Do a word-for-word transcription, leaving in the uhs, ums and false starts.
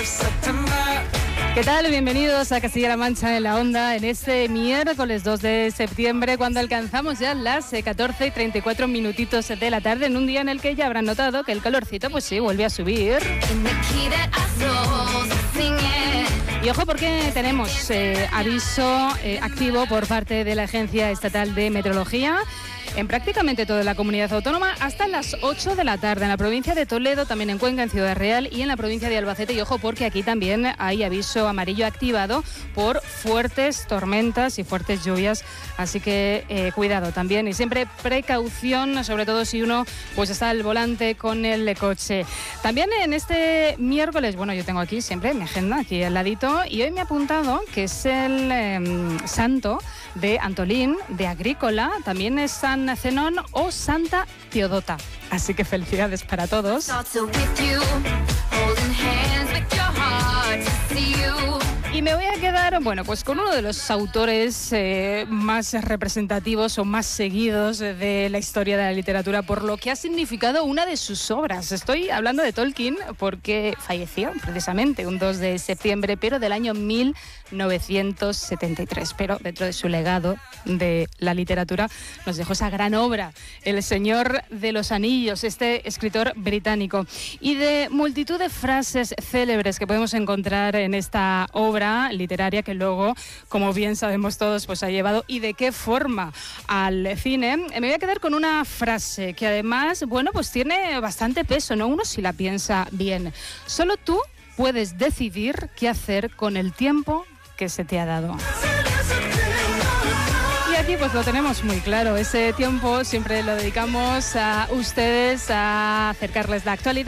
¿Qué tal? Bienvenidos a Castilla-La Mancha en la Onda en este miércoles dos de septiembre, cuando alcanzamos ya las catorce y treinta y cuatro minutitos de la tarde, en un día en el que ya habrán notado que el calorcito, pues sí, vuelve a subir. Y ojo, porque tenemos eh, aviso eh, activo por parte de la Agencia Estatal de Meteorología en prácticamente toda la comunidad autónoma hasta las ocho de la tarde, en la provincia de Toledo, también en Cuenca, en Ciudad Real y en la provincia de Albacete. Y ojo, porque aquí también hay aviso amarillo activado por fuertes tormentas y fuertes lluvias, así que eh, cuidado también y siempre precaución, sobre todo si uno pues está al volante con el coche. También en este miércoles, bueno, yo tengo aquí siempre mi agenda aquí al ladito y hoy me he apuntado que es el eh, santo de Antolín, de Agrícola, también es San Zenón o Santa Teodota. Así que felicidades para todos. Y me voy a quedar, bueno, pues con uno de los autores eh, más representativos o más seguidos de la historia de la literatura por lo que ha significado una de sus obras. Estoy hablando de Tolkien porque falleció precisamente un dos de septiembre, pero del año mil novecientos setenta y tres. Pero dentro de su legado de la literatura nos dejó esa gran obra, El Señor de los Anillos, este escritor británico. Y de multitud de frases célebres que podemos encontrar en esta obra literaria que luego, como bien sabemos todos, pues ha llevado y de qué forma al cine, me voy a quedar con una frase que además, bueno, pues tiene bastante peso, ¿no? Uno si la piensa bien. Solo tú puedes decidir qué hacer con el tiempo que se te ha dado. Y aquí pues lo tenemos muy claro, ese tiempo siempre lo dedicamos a ustedes, a acercarles la actualidad.